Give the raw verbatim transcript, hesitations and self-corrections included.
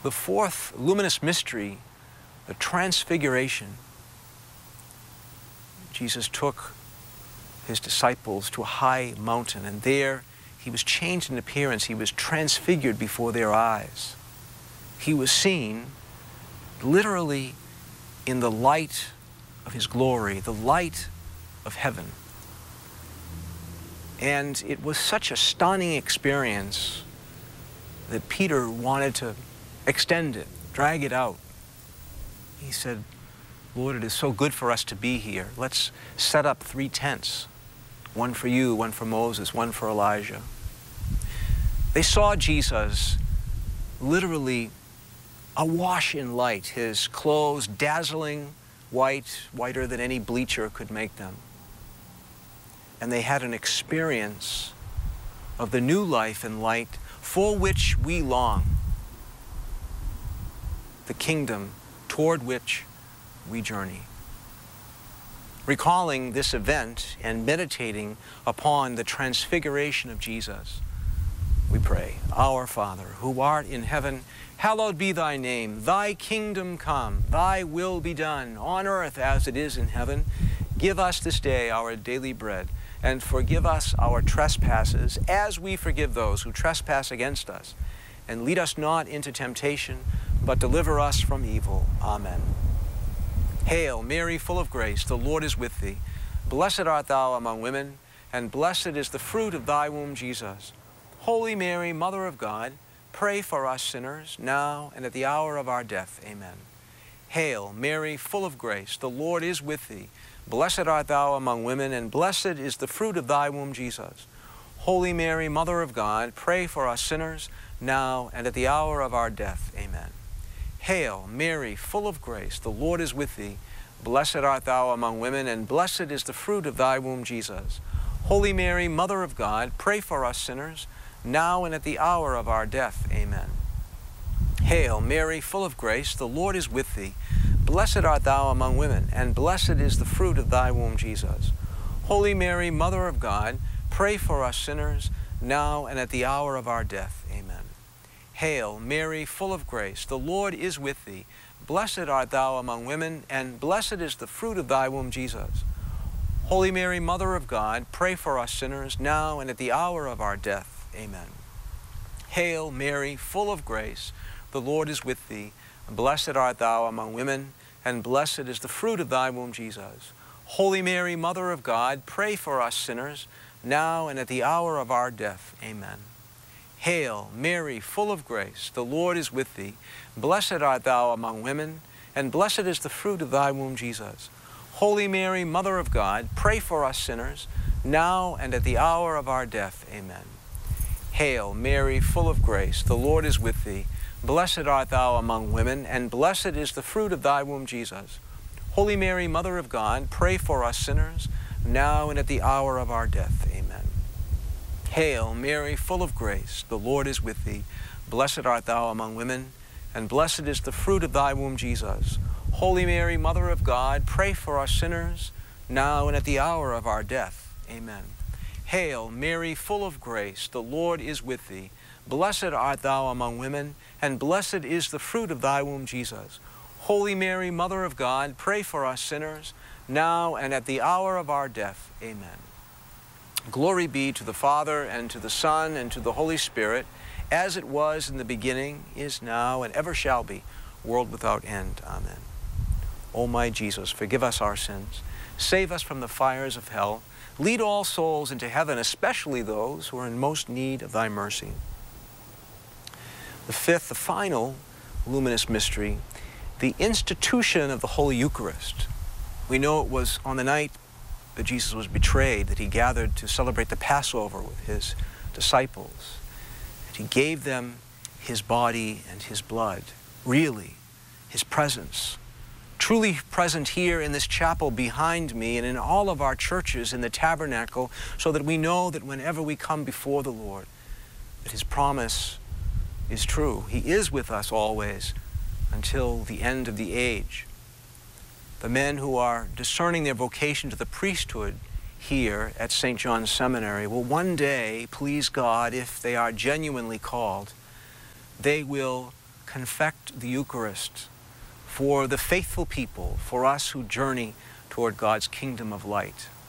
The fourth luminous mystery, the Transfiguration. Jesus took his disciples to a high mountain, and there he was changed in appearance. He was transfigured before their eyes. He was seen literally in the light of his glory, the light of heaven. And it was such a stunning experience that Peter wanted to extend it, drag it out. He said, Lord, it is so good for us to be here. Let's set up three tents, one for you, one for Moses, one for Elijah. They saw Jesus literally awash in light, his clothes dazzling white, whiter than any bleacher could make them. And they had an experience of the new life and light for which we long, the kingdom toward which we journey. Recalling this event and meditating upon the transfiguration of Jesus, we pray, Our Father, who art in heaven, hallowed be thy name. Thy kingdom come, thy will be done, on earth as it is in heaven. Give us this day our daily bread, and forgive us our trespasses, as we forgive those who trespass against us. And lead us not into temptation, but deliver us from evil. Amen. Hail, Mary, full of grace, the Lord is with thee. Blessed art thou among women, and blessed is the fruit of thy womb, Jesus. Holy Mary, Mother of God, pray for us sinners, now and at the hour of our death. Amen. Hail, Mary, full of grace, the Lord is with thee. Blessed art thou among women, and blessed is the fruit of thy womb, Jesus. Holy Mary, Mother of God, pray for us sinners, now and at the hour of our death. Amen. Hail, Mary, full of grace, the Lord is with thee. Blessed art thou among women, and blessed is the fruit of thy womb, Jesus. Holy Mary, Mother of God, pray for us sinners, now and at the hour of our death. Amen. Hail, Mary, full of grace, the Lord is with thee. Blessed art thou among women, and blessed is the fruit of thy womb, Jesus. Holy Mary, Mother of God, pray for us sinners, now and at the hour of our death. Amen. Hail, Mary, full of grace, the Lord is with thee. Blessed art thou among women, and blessed is the fruit of thy womb, Jesus. Holy Mary, Mother of God, pray for us sinners, now and at the hour of our death. Amen. Hail, Mary, full of grace, the Lord is with thee. Blessed art thou among women, and blessed is the fruit of thy womb, Jesus. Holy Mary, Mother of God, pray for us sinners, now and at the hour of our death. Amen. Hail, Mary, full of grace, the Lord is with thee. Blessed art thou among women, and blessed is the fruit of thy womb, Jesus. Holy Mary, Mother of God, pray for us sinners, now and at the hour of our death. Amen. Hail, Mary, full of grace, the Lord is with thee. Blessed art thou among women, and blessed is the fruit of thy womb, Jesus. Holy Mary, Mother of God, pray for us sinners, now and at the hour of our death. Amen. Hail, Mary, full of grace, the Lord is with thee. Blessed art thou among women, and blessed is the fruit of thy womb, Jesus. Holy Mary, Mother of God, pray for us sinners, now and at the hour of our death. Amen. Hail, Mary, full of grace, the Lord is with thee. Blessed art thou among women, and blessed is the fruit of thy womb, Jesus. Holy Mary, Mother of God, pray for us sinners, now and at the hour of our death. Amen. Glory be to the Father, and to the Son, and to the Holy Spirit, as it was in the beginning, is now, and ever shall be, world without end. Amen. O my Jesus, forgive us our sins. Save us from the fires of hell. Lead all souls into heaven, especially those who are in most need of thy mercy. The fifth, the final luminous mystery, the institution of the Holy Eucharist. We know it was on the night that Jesus was betrayed that he gathered to celebrate the Passover with his disciples. That he gave them his body and his blood, really, his presence. Truly present here in this chapel behind me and in all of our churches in the tabernacle, so that we know that whenever we come before the Lord, that his promise is true. He is with us always until the end of the age. The men who are discerning their vocation to the priesthood here at Saint John's Seminary will one day please God if they are genuinely called. They will confect the Eucharist for the faithful people, for us who journey toward God's kingdom of light.